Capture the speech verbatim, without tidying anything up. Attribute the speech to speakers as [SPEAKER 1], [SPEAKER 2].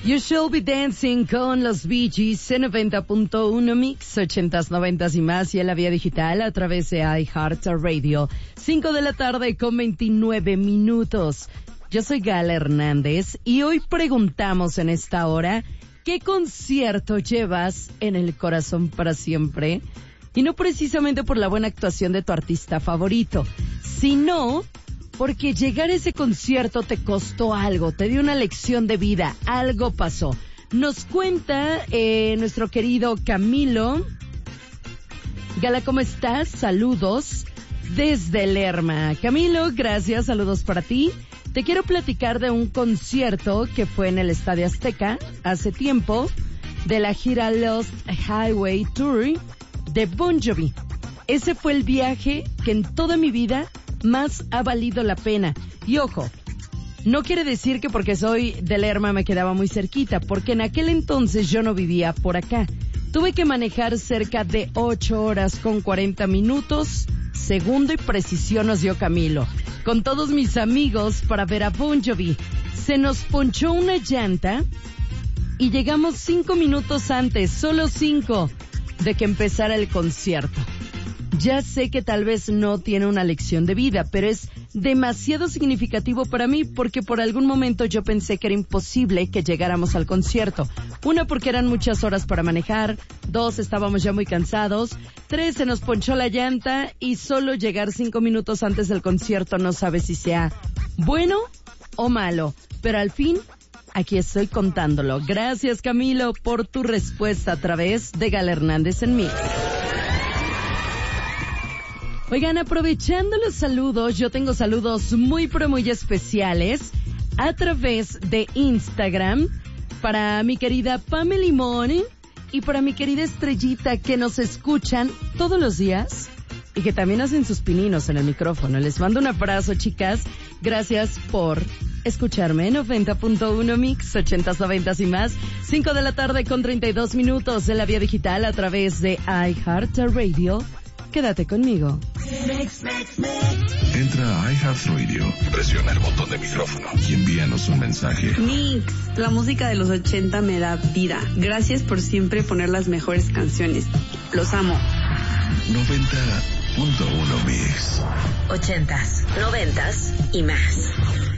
[SPEAKER 1] You Should Be Dancing con los Bee Gees en noventa punto uno Mix, ochentas, noventas y más, y en la vía digital a través de iHeartRadio. cinco de la tarde con veintinueve minutos. Yo soy Gala Hernández y hoy preguntamos en esta hora, ¿qué concierto llevas en el corazón para siempre? Y no precisamente por la buena actuación de tu artista favorito, sino porque llegar a ese concierto te costó algo, te dio una lección de vida, algo pasó. Nos cuenta eh, nuestro querido Camilo. Gala, ¿cómo estás? Saludos desde Lerma. Camilo, gracias, saludos para ti. Te quiero platicar de un concierto que fue en el Estadio Azteca hace tiempo, de la gira Lost Highway Tour de Bon Jovi. Ese fue el viaje que en toda mi vida más ha valido la pena. Y ojo, no quiere decir que porque soy de Lerma me quedaba muy cerquita, porque en aquel entonces yo no vivía por acá. Tuve que manejar cerca de ocho horas con cuarenta minutos, segundo y precisión nos dio Camilo, con todos mis amigos para ver a Bon Jovi. Se nos ponchó una llanta y llegamos cinco minutos antes, solo cinco, de que empezara el concierto. Ya sé que tal vez no tiene una lección de vida, pero es demasiado significativo para mí porque por algún momento yo pensé que era imposible que llegáramos al concierto. Una, porque eran muchas horas para manejar. Dos, estábamos ya muy cansados. Tres, se nos ponchó la llanta y solo llegar cinco minutos antes del concierto no sabe si sea bueno o malo. Pero al fin, aquí estoy contándolo. Gracias, Camilo, por tu respuesta a través de Gala Hernández en Mix. Oigan, aprovechando los saludos, yo tengo saludos muy pero muy especiales a través de Instagram para mi querida Pame Limón y para mi querida Estrellita, que nos escuchan todos los días y que también hacen sus pininos en el micrófono. Les mando un abrazo, chicas. Gracias por escucharme en noventa punto uno Mix, ochentas, noventas y más. cinco de la tarde con treinta y dos minutos en la vía digital a través de iHeartRadio. Quédate conmigo.
[SPEAKER 2] Entra a iHeartRadio, presiona el botón de micrófono y envíanos un mensaje.
[SPEAKER 3] Mix, la música de los ochenta me da vida. Gracias por siempre poner las mejores canciones. Los amo.
[SPEAKER 2] noventa punto uno Mix.
[SPEAKER 4] Ochentas, noventas y más.